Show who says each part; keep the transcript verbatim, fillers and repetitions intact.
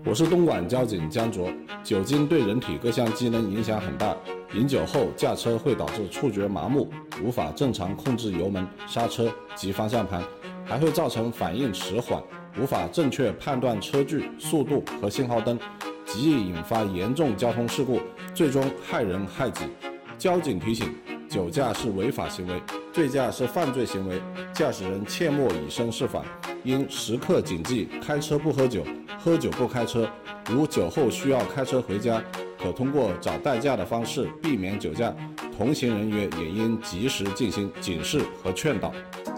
Speaker 1: 我是东莞交警江卓。酒精对人体各项机能影响很大，饮酒后驾车会导致触觉麻木，无法正常控制油门、刹车及方向盘，还会造成反应迟缓，无法正确判断车距、速度和信号灯，极易引发严重交通事故，最终害人害己。交警提醒：酒驾是违法行为，醉驾是犯罪行为，驾驶人切莫以身试法，应时刻谨记开车不喝酒，喝酒不开车。如酒后需要开车回家，可通过找代驾的方式避免酒驾，同行人员也应及时进行警示和劝导。